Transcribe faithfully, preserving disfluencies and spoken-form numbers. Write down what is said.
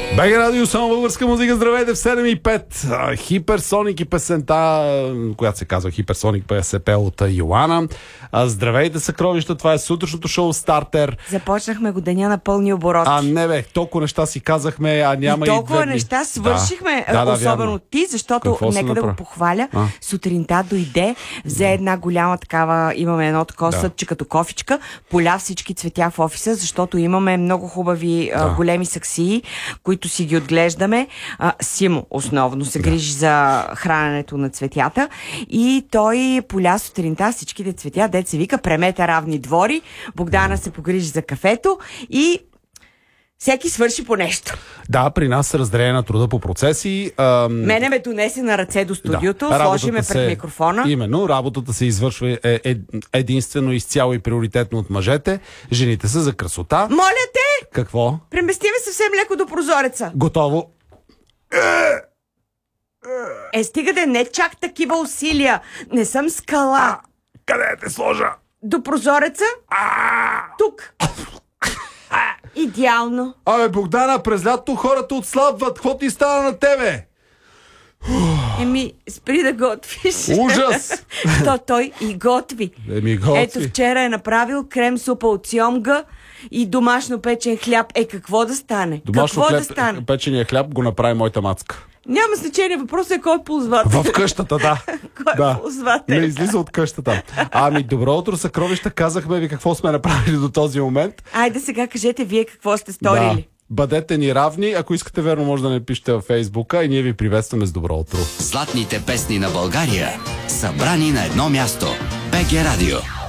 БГ Радио, само българска музика. Здравейте в седем и пет. Хиперсоник и песента, която се казва Хиперсоник ПСП от Йоана. Здравейте, съкровища, това е сутрешното шоу Стартер. Започнахме го деня на пълни обороти. А не бе, толкова неща си казахме, а няма и, и толкова две дни. неща свършихме, да. Да, да, особено вярно. ти, защото Какво нека да го похваля. А? Сутринта дойде, взе една голяма такава, имаме едно такова да. съдче като кофичка, поля всички цветя в офиса, защото имаме много хубави да. а, големи саксии, които си ги отглеждаме. А, Симо основно се грижи да. за храненето на цветята и той поля сутринта всичките цветя, дет се вика, премета равни двори, Богдана се погрижи за кафето и всеки свърши по нещо. Да, при нас се разделя на труда по процеси. Ам... Мене ме донесе на ръце до студиото, да, сложи ме пред се... микрофона. Именно, работата се извършва е, е, единствено, изцяло и приоритетно от мъжете. Жените са за красота. Моля те! Какво? Премести ме съвсем леко до прозореца. Готово. Е, стига да не чак такива усилия. Не съм скала. А, къде те сложа? До прозореца? А! Тук. Идеално. Абе, Богдана, през лято хората отслабват. Какво ти стана на тебе? Еми, спри да готвиш. Ужас! То той и готви. Еми, готви. Ето, вчера е направил крем супа от сьомга и домашно печен хляб. Е, какво да стане? Домашно какво хляб, да стане? печения хляб го направи моята мацка. Няма значение, въпросът е кой е ползвател. В къщата, да. Кой да. е ползвател? Не излиза от къщата. Ами, добро утро, съкровища. Казахме ви какво сме направили до този момент. Айде сега кажете вие какво сте сторили. Да. Бъдете ни равни. Ако искате, верно, може да не пишете във Фейсбука и ние ви приветстваме с добро утро. Златните песни на България, събрани на едно място. БГ Радио.